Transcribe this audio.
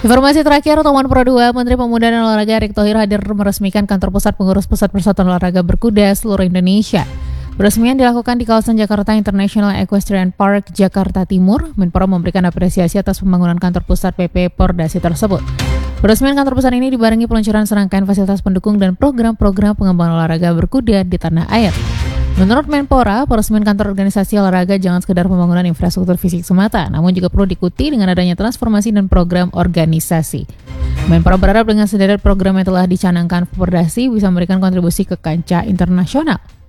Informasi terakhir, temuan Pro 2, Menteri Pemuda dan Olahraga Erick Thohir hadir meresmikan kantor pusat pengurus Pusat Persatuan Olahraga Berkuda seluruh Indonesia. Peresmian dilakukan di kawasan Jakarta International Equestrian Park, Jakarta Timur. Menpora memberikan apresiasi atas pembangunan kantor pusat PP Pordasi tersebut. Peresmian kantor pusat ini dibarengi peluncuran serangkaian fasilitas pendukung dan program-program pengembangan olahraga berkuda di tanah air. Menurut Menpora, peresmian kantor organisasi olahraga jangan sekedar pembangunan infrastruktur fisik semata, namun juga perlu diikuti dengan adanya transformasi dan program organisasi. Menpora berharap dengan sederet program yang telah dicanangkan Pordasi bisa memberikan kontribusi ke kancah internasional.